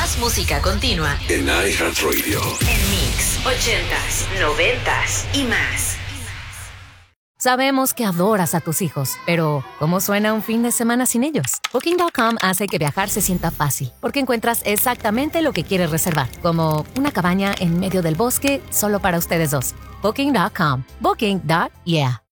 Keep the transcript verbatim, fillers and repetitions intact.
Más música continua en iHeartRadio. En Mix, ochentas, noventas y más. Sabemos que adoras a tus hijos, pero ¿cómo suena un fin de semana sin ellos? Booking punto com hace que viajar se sienta fácil, porque encuentras exactamente lo que quieres reservar, como una cabaña en medio del bosque solo para ustedes dos. Booking punto com. Booking. Yeah.